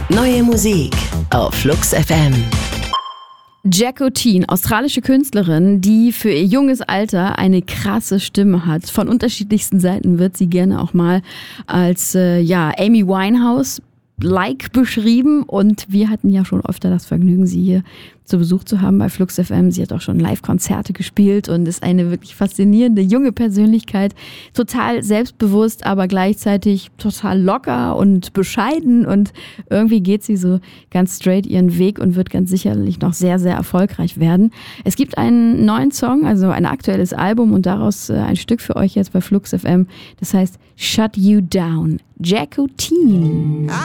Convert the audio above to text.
Neue Musik auf Flux FM. Jacquotine, australische Künstlerin, die für ihr junges Alter eine krasse Stimme hat. Von unterschiedlichsten Seiten wird sie gerne auch mal als Amy Winehouse-like beschrieben. Und wir hatten ja schon öfter das Vergnügen, sie hier zu Besuch zu haben bei Flux FM. Sie hat auch schon Live-Konzerte gespielt und ist eine wirklich faszinierende junge Persönlichkeit. Total selbstbewusst, aber gleichzeitig total locker und bescheiden. Und irgendwie geht sie so ganz straight ihren Weg und wird ganz sicherlich noch sehr, sehr erfolgreich werden. Es gibt einen neuen Song, also ein aktuelles Album und daraus ein Stück für euch jetzt bei Flux FM. Das heißt Shut You Down. Jacquotine.